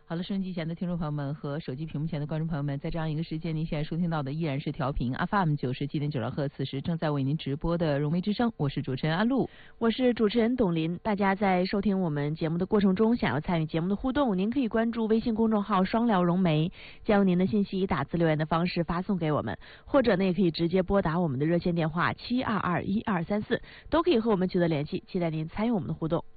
好了，收音机前的听众朋友们和手机屏幕前的观众朋友们，在这样一个时间，您现在收听到的依然是调频 FM 97.9赫，此时正在为您直播的融媒之声，我是主持人安陆， 我是主持人董林。大家在收听我们节目的过程中，想要参与节目的互动，您可以关注微信公众号双聊融媒，将您的信息以打字留言的方式发送给我们，或者呢也可以直接拨打我们的热线电话7221234，都可以和我们取得联系，期待您参与我们的互动。